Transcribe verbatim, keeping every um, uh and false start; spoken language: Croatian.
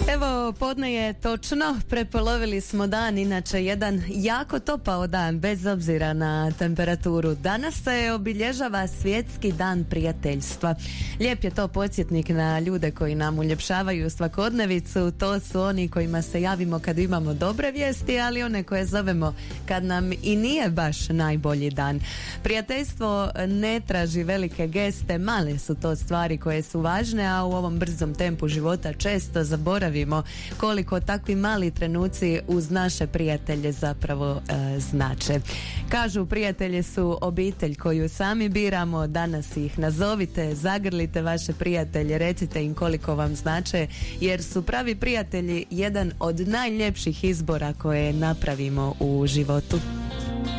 Evo, podne je točno, prepolovili smo dan, inače jedan jako topao dan, bez obzira na temperaturu. Danas se obilježava Svjetski dan prijateljstva. Lijep je to podsjetnik na ljude koji nam uljepšavaju svakodnevicu. To su oni kojima se javimo kad imamo dobre vijesti, ali one koje zovemo kad nam i nije baš najbolji dan. Prijateljstvo ne traži velike geste, male su to stvari koje su važne, a u ovom brzom tempu života često zaboravimo koliko takvi mali trenuci uz naše prijatelje zapravo e, znače. Kažu, prijatelji su obitelj koju sami biramo. Danas ih nazovite, zagrlite vaše prijatelje, recite im koliko vam znače, jer su pravi prijatelji jedan od najljepših izbora koje napravimo u životu.